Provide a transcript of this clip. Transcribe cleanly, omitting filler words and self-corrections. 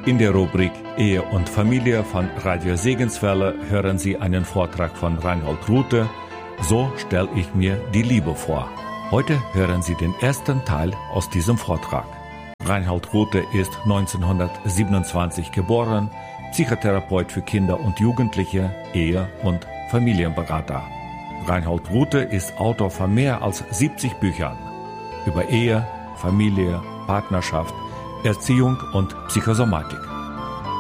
In der Rubrik Ehe und Familie von Radio Segenswelle hören Sie einen Vortrag von Reinhold Ruthe. So stelle ich mir die Liebe vor. Heute hören Sie den ersten Teil aus diesem Vortrag. Reinhold Ruthe ist 1927 geboren, Psychotherapeut für Kinder und Jugendliche, Ehe- und Familienberater. Reinhold Ruthe ist Autor von mehr als 70 Büchern über Ehe, Familie, Partnerschaft, Erziehung und Psychosomatik.